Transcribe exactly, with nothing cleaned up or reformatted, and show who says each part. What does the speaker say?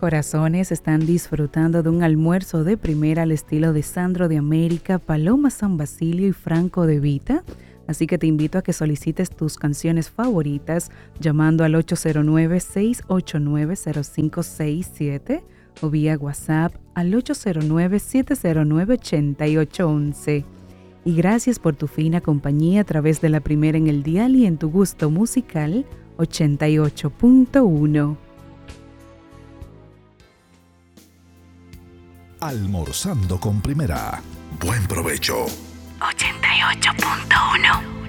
Speaker 1: corazones están disfrutando de un almuerzo de primera al estilo de Sandro de América, Paloma San Basilio y Franco De Vita. Así que te invito a que solicites tus canciones favoritas llamando al ocho cero nueve, seis ocho nueve, cero cinco seis siete o vía WhatsApp al ocho cero nueve, siete cero nueve, ocho ocho uno uno. Y gracias por tu fina compañía a través de la primera en el dial y en tu gusto musical ochenta y ocho punto uno.
Speaker 2: Almorzando con Primera. Buen provecho.
Speaker 3: ochenta y ocho punto uno.